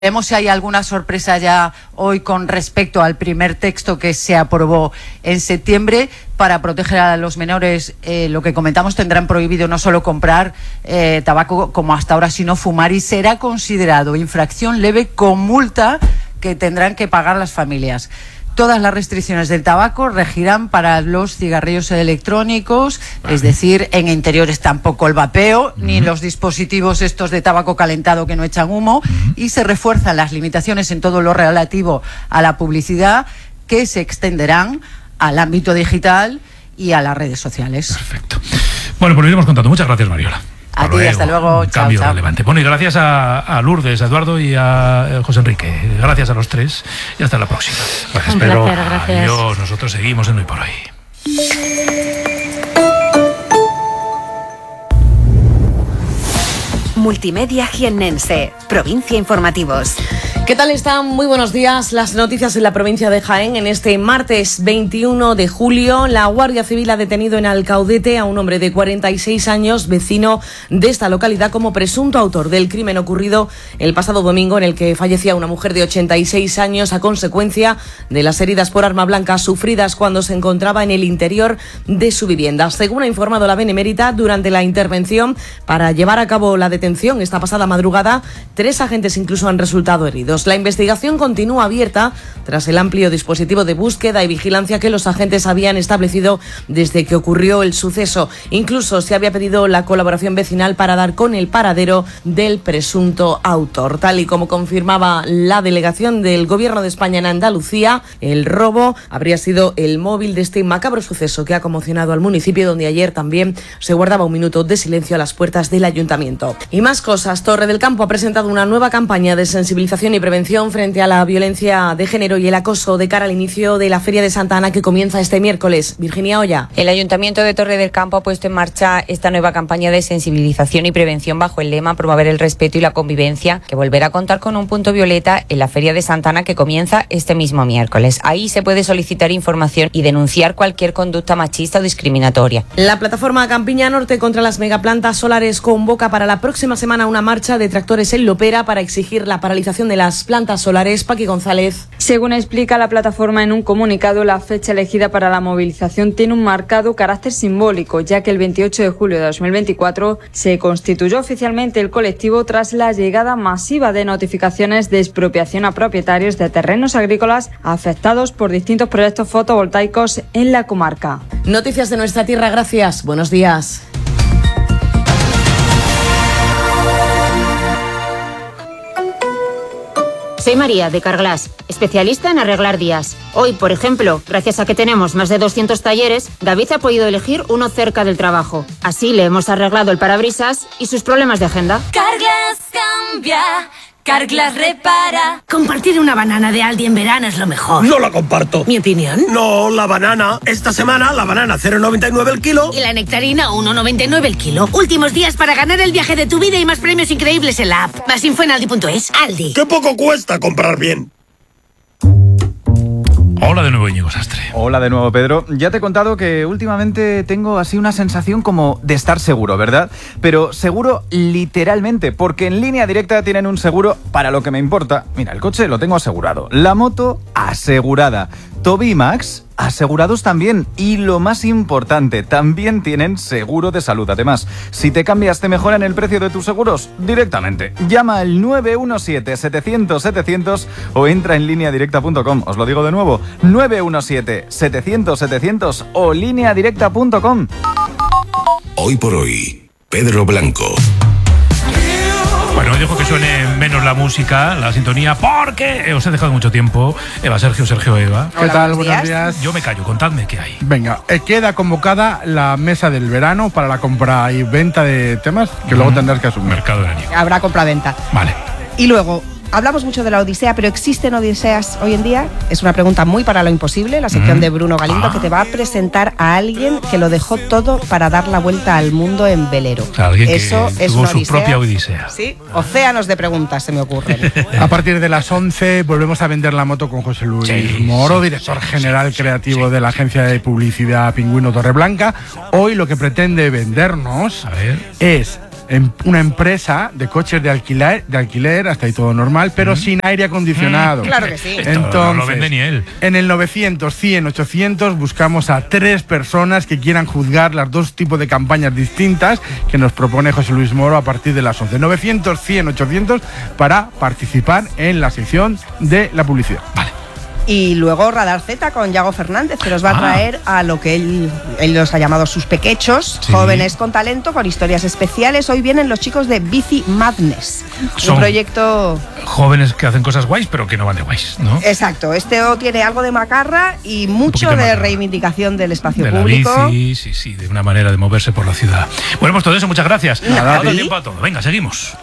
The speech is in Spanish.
Veremos si hay alguna sorpresa ya hoy con respecto al primer texto que se aprobó en septiembre para proteger a los menores. Lo que comentamos, tendrán prohibido no solo comprar tabaco como hasta ahora, sino fumar, y será considerado infracción leve con multa que tendrán que pagar las familias. Todas las restricciones del tabaco regirán para los cigarrillos electrónicos, es decir, en interiores tampoco el vapeo, ni los dispositivos estos de tabaco calentado que no echan humo, y se refuerzan las limitaciones en todo lo relativo a la publicidad, que se extenderán al ámbito digital y a las redes sociales. Perfecto. Bueno, pues lo iremos contando. Muchas gracias, Mariola. A ti, hasta luego. Chao, cambio chao. relevante. Bueno, y gracias a Lourdes, a Eduardo y a José Enrique. Gracias a los tres y hasta la próxima. Gracias, Pedro. Gracias. Adiós. Nosotros seguimos en Hoy por Hoy. Multimedia Jiennense, Provincia Informativos. ¿Qué tal están? Muy buenos días. Las noticias en la provincia de Jaén. En este martes 21 de julio, la Guardia Civil ha detenido en Alcaudete a un hombre de 46 años, vecino de esta localidad, como presunto autor del crimen ocurrido el pasado domingo, en el que fallecía una mujer de 86 años a consecuencia de las heridas por arma blanca sufridas cuando se encontraba en el interior de su vivienda. Según ha informado la Benemérita, durante la intervención para llevar a cabo la detención esta pasada madrugada, 3 agentes incluso han resultado heridos. La investigación continúa abierta tras el amplio dispositivo de búsqueda y vigilancia que los agentes habían establecido desde que ocurrió el suceso. Incluso se había pedido la colaboración vecinal para dar con el paradero del presunto autor. Tal y como confirmaba la delegación del Gobierno de España en Andalucía, el robo habría sido el móvil de este macabro suceso que ha conmocionado al municipio, donde ayer también se guardaba un minuto de silencio a las puertas del ayuntamiento. Y más cosas. Torre del Campo ha presentado una nueva campaña de sensibilización y prevención frente a la violencia de género y el acoso de cara al inicio de la Feria de Santa Ana, que comienza este miércoles. Virginia Olla. El Ayuntamiento de Torre del Campo ha puesto en marcha esta nueva campaña de sensibilización y prevención bajo el lema Promover el respeto y la convivencia, que volverá a contar con un punto violeta en la Feria de Santa Ana, que comienza este mismo miércoles. Ahí se puede solicitar información y denunciar cualquier conducta machista o discriminatoria. La plataforma Campiña Norte contra las megaplantas solares convoca para la próxima semana una marcha de tractores en Lopera para exigir la paralización de las plantas solares. Paqui González. Según explica la plataforma en un comunicado, la fecha elegida para la movilización tiene un marcado carácter simbólico, ya que el 28 de julio de 2024 se constituyó oficialmente el colectivo tras la llegada masiva de notificaciones de expropiación a propietarios de terrenos agrícolas afectados por distintos proyectos fotovoltaicos en la comarca. Noticias de nuestra tierra, gracias. Buenos días. Soy María, de Carglass, especialista en arreglar días. Hoy, por ejemplo, gracias a que tenemos más de 200 talleres, David ha podido elegir uno cerca del trabajo. Así le hemos arreglado el parabrisas y sus problemas de agenda. Carglass cambia, Carglass repara. Compartir una banana de Aldi en verano es lo mejor. No la comparto. ¿Mi opinión? No, la banana. Esta semana la banana 0,99 el kilo. Y la nectarina 1,99 el kilo. Últimos días para ganar el viaje de tu vida y más premios increíbles en la app. Más info en aldi.es. Aldi. ¡Qué poco cuesta comprar bien! Hola de nuevo, Íñigo Sastre. Hola de nuevo, Pedro. Ya te he contado que últimamente tengo así una sensación como de estar seguro, ¿verdad? Pero seguro literalmente, porque en Línea Directa tienen un seguro para lo que me importa. Mira, el coche lo tengo asegurado, la moto asegurada, Toby y Max asegurados también, y lo más importante, también tienen seguro de salud. Además, si te cambias te mejoran el precio de tus seguros directamente. Llama al 917-700-700 o entra en lineadirecta.com. Os lo digo de nuevo, 917-700-700 o lineadirecta.com. Hoy por hoy, Pedro Blanco. Bueno, hoy dejo que suene menos la música, la sintonía, porque os he dejado mucho tiempo. Eva, Sergio, Eva. ¿Qué tal? Buenos días. Yo me callo, contadme qué hay. Venga, queda convocada la mesa del verano para la compra y venta de temas que luego tendrás que asumir. Mercado veraniego. Habrá compra-venta. Vale. Y luego, hablamos mucho de la Odisea, pero ¿existen Odiseas hoy en día? Es una pregunta muy para lo imposible, la sección de Bruno Galindo, que te va a presentar a alguien que lo dejó todo para dar la vuelta al mundo en velero. O sea, alguien eso que es tuvo una su Odisea. propia Odisea. Sí, océanos de preguntas se me ocurren. A partir de las 11 volvemos a vender la moto con José Luis Moro, director general creativo de la agencia de publicidad Pingüino Torreblanca. Hoy lo que pretende vendernos es una empresa de coches de alquiler, hasta ahí todo normal, pero sin aire acondicionado. Claro que sí. Entonces, no lo vende ni él. En el 900, 100, 800 buscamos a 3 personas que quieran juzgar las dos tipos de campañas distintas que nos propone José Luis Moro a partir de las 11. 900, 100, 800 para participar en la sección de la publicidad. Vale. Y luego Radar Z con Yago Fernández, que nos va a traer a lo que él los ha llamado sus pequechos, jóvenes con talento, con historias especiales. Hoy vienen los chicos de Bici Madness, un proyecto... Jóvenes que hacen cosas guays, pero que no van de guays, ¿no? Exacto, tiene algo de macarra y mucho de reivindicación del espacio público. La bici, sí, de una manera de moverse por la ciudad. Bueno, pues todo eso, muchas gracias. Ha dado tiempo a todo. Venga, seguimos.